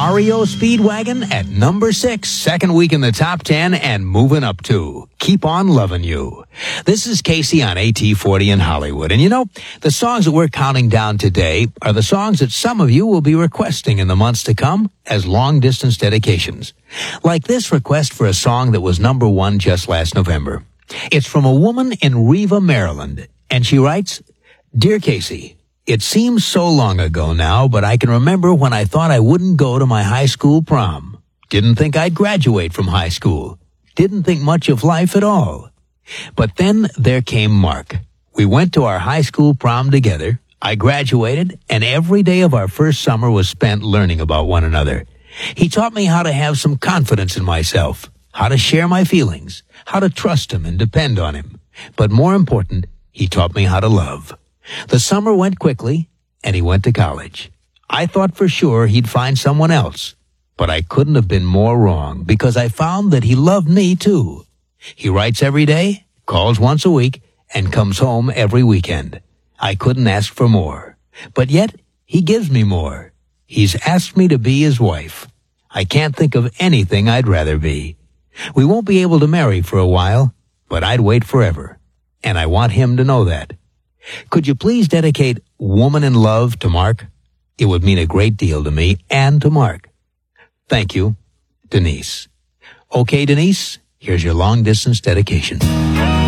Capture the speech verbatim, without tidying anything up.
R E O Speedwagon at number six, second week in the top ten, and moving up to Keep On Loving You. This is Casey on A T forty in Hollywood. And you know, the songs that we're counting down today are the songs that some of you will be requesting in the months to come as long-distance dedications. Like this request for a song that was number one just last November. It's from a woman in Riva, Maryland, and she writes, Dear Casey, it seems so long ago now, but I can remember when I thought I wouldn't go to my high school prom. Didn't think I'd graduate from high school. Didn't think much of life at all. But then there came Mark. We went to our high school prom together. I graduated, and every day of our first summer was spent learning about one another. He taught me how to have some confidence in myself, how to share my feelings, how to trust him and depend on him. But more important, he taught me how to love. The summer went quickly, and he went to college. I thought for sure he'd find someone else, but I couldn't have been more wrong because I found that he loved me too. He writes every day, calls once a week, and comes home every weekend. I couldn't ask for more, but yet he gives me more. He's asked me to be his wife. I can't think of anything I'd rather be. We won't be able to marry for a while, but I'd wait forever, and I want him to know that. Could you please dedicate Woman in Love to Mark? It would mean a great deal to me and to Mark. Thank you, Denise. Okay, Denise, here's your long-distance dedication.